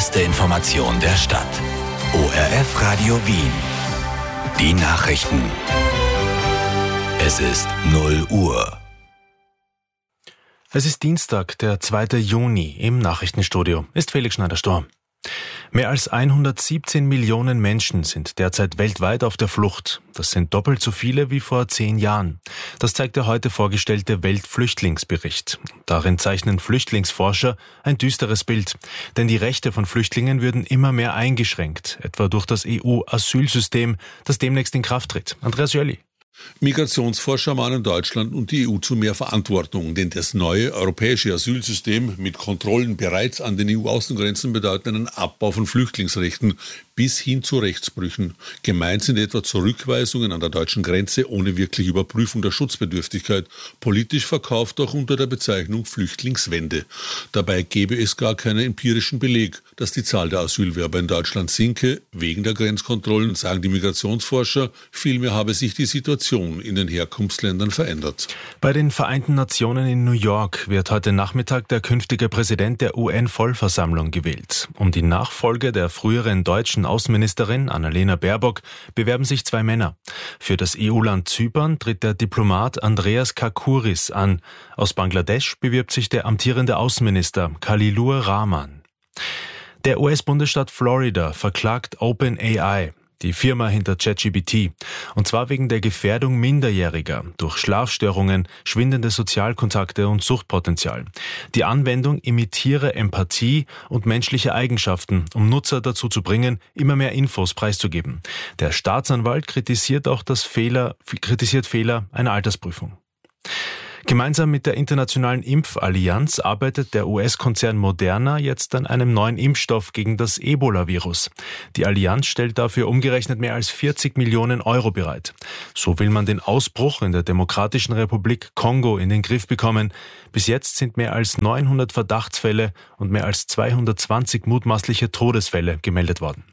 beste Information der Stadt. ORF Radio Wien. Die Nachrichten. Es ist 0 Uhr. Es ist Dienstag, der 2. Juni. Im Nachrichtenstudio ist Felix Schneider-Storm. Mehr als 117 Millionen Menschen sind derzeit weltweit auf der Flucht. Das sind doppelt so viele wie vor 10 Jahren. Das zeigt der heute vorgestellte Weltflüchtlingsbericht. Darin zeichnen Flüchtlingsforscher ein düsteres Bild. Denn die Rechte von Flüchtlingen würden immer mehr eingeschränkt, etwa durch das EU-Asylsystem, das demnächst in Kraft tritt. Andreas Jöli. Migrationsforscher mahnen Deutschland und die EU zu mehr Verantwortung, denn das neue europäische Asylsystem mit Kontrollen bereits an den EU-Außengrenzen bedeutet einen Abbau von Flüchtlingsrechten bis hin zu Rechtsbrüchen. Gemeint sind etwa Zurückweisungen an der deutschen Grenze ohne wirkliche Überprüfung der Schutzbedürftigkeit, politisch verkauft auch unter der Bezeichnung Flüchtlingswende. Dabei gäbe es gar keinen empirischen Beleg, dass die Zahl der Asylwerber in Deutschland sinke, wegen der Grenzkontrollen, sagen die Migrationsforscher. Vielmehr habe sich die Situation in den Herkunftsländern verändert. Bei den Vereinten Nationen in New York wird heute Nachmittag der künftige Präsident der UN-Vollversammlung gewählt. Um die Nachfolge der früheren deutschen Außenministerin Annalena Baerbock bewerben sich 2 Männer. Für das EU-Land Zypern tritt der Diplomat Andreas Kakouris an. Aus Bangladesch bewirbt sich der amtierende Außenminister Khalilur Rahman. Der US-Bundesstaat Florida verklagt OpenAI, die Firma hinter ChatGPT, und zwar wegen der Gefährdung Minderjähriger durch Schlafstörungen, schwindende Sozialkontakte und Suchtpotenzial. Die Anwendung imitiere Empathie und menschliche Eigenschaften, um Nutzer dazu zu bringen, immer mehr Infos preiszugeben. Der Staatsanwalt kritisiert Fehler einer Altersprüfung. Gemeinsam mit der Internationalen Impfallianz arbeitet der US-Konzern Moderna jetzt an einem neuen Impfstoff gegen das Ebola-Virus. Die Allianz stellt dafür umgerechnet mehr als 40 Millionen Euro bereit. So will man den Ausbruch in der Demokratischen Republik Kongo in den Griff bekommen. Bis jetzt sind mehr als 900 Verdachtsfälle und mehr als 220 mutmaßliche Todesfälle gemeldet worden.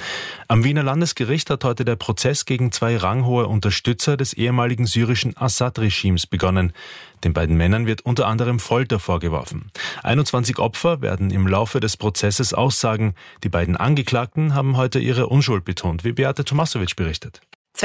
Am Wiener Landesgericht hat heute der Prozess gegen 2 ranghohe Unterstützer des ehemaligen syrischen Assad-Regimes begonnen. Den beiden Männern wird unter anderem Folter vorgeworfen. 21 Opfer werden im Laufe des Prozesses aussagen. Die beiden Angeklagten haben heute ihre Unschuld betont, wie Beate Tomasovic berichtet.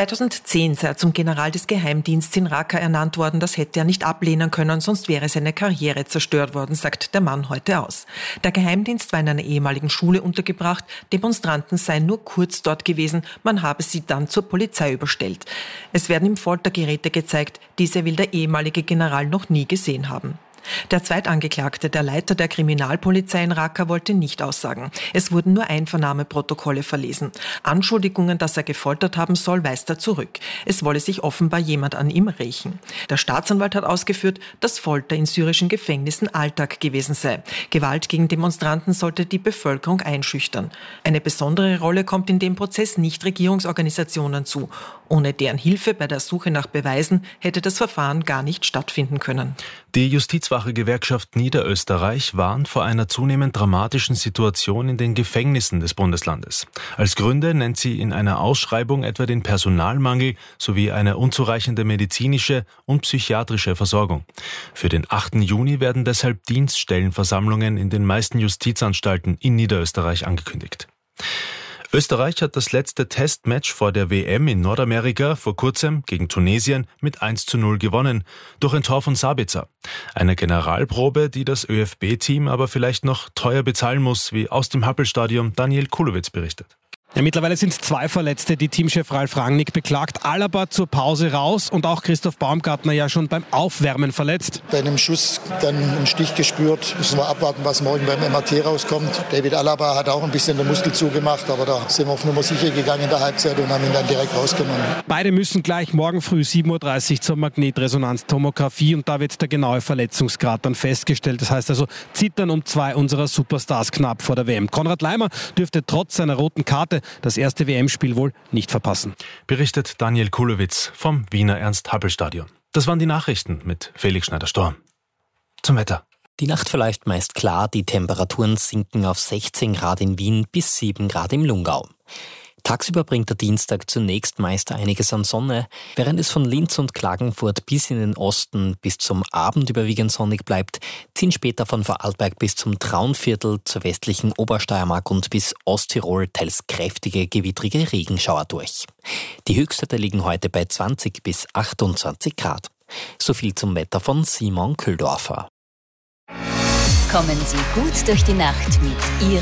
2010 sei er zum General des Geheimdienstes in Raqqa ernannt worden. Das hätte er nicht ablehnen können, sonst wäre seine Karriere zerstört worden, sagt der Mann heute aus. Der Geheimdienst war in einer ehemaligen Schule untergebracht. Demonstranten seien nur kurz dort gewesen. Man habe sie dann zur Polizei überstellt. Es werden ihm Foltergeräte gezeigt. Diese will der ehemalige General noch nie gesehen haben. Der Zweitangeklagte, der Leiter der Kriminalpolizei in Raqqa, wollte nicht aussagen. Es wurden nur Einvernahmeprotokolle verlesen. Anschuldigungen, dass er gefoltert haben soll, weist er zurück. Es wolle sich offenbar jemand an ihm rächen. Der Staatsanwalt hat ausgeführt, dass Folter in syrischen Gefängnissen Alltag gewesen sei. Gewalt gegen Demonstranten sollte die Bevölkerung einschüchtern. Eine besondere Rolle kommt in dem Prozess Nichtregierungsorganisationen zu. Ohne deren Hilfe bei der Suche nach Beweisen hätte das Verfahren gar nicht stattfinden können. Die Justizwache-Gewerkschaft Niederösterreich warnt vor einer zunehmend dramatischen Situation in den Gefängnissen des Bundeslandes. Als Gründe nennt sie in einer Ausschreibung etwa den Personalmangel sowie eine unzureichende medizinische und psychiatrische Versorgung. Für den 8. Juni werden deshalb Dienststellenversammlungen in den meisten Justizanstalten in Niederösterreich angekündigt. Österreich hat das letzte Testmatch vor der WM in Nordamerika vor kurzem gegen Tunesien mit 1:0 gewonnen, durch ein Tor von Sabitzer. Eine Generalprobe, die das ÖFB-Team aber vielleicht noch teuer bezahlen muss, wie aus dem Happel-Stadion Daniel Kulowitz berichtet. Ja, mittlerweile sind 2 Verletzte, die Teamchef Ralf Rangnick beklagt. Alaba zur Pause raus und auch Christoph Baumgartner ja schon beim Aufwärmen verletzt. Bei einem Schuss dann einen Stich gespürt. Müssen wir abwarten, was morgen beim MRT rauskommt. David Alaba hat auch ein bisschen den Muskel zugemacht, aber da sind wir auf Nummer sicher gegangen in der Halbzeit und haben ihn dann direkt rausgenommen. Beide müssen gleich morgen früh 7.30 Uhr zur Magnetresonanztomographie und da wird der genaue Verletzungsgrad dann festgestellt. Das heißt also Zittern um 2 unserer Superstars knapp vor der WM. Konrad Laimer dürfte trotz seiner roten Karte das erste WM-Spiel wohl nicht verpassen. Berichtet Daniel Kulowitz vom Wiener Ernst-Happel-Stadion. Das waren die Nachrichten mit Felix Schneider-Storm. Zum Wetter. Die Nacht verläuft meist klar, die Temperaturen sinken auf 16 Grad in Wien bis 7 Grad im Lungau. Tagsüber bringt der Dienstag zunächst meist einiges an Sonne, während es von Linz und Klagenfurt bis in den Osten bis zum Abend überwiegend sonnig bleibt, ziehen später von Vorarlberg bis zum Traunviertel zur westlichen Obersteiermark und bis Osttirol teils kräftige, gewittrige Regenschauer durch. Die Höchstwerte liegen heute bei 20 bis 28 Grad. So viel zum Wetter von Simon Köhldorfer. Kommen Sie gut durch die Nacht mit Ihrer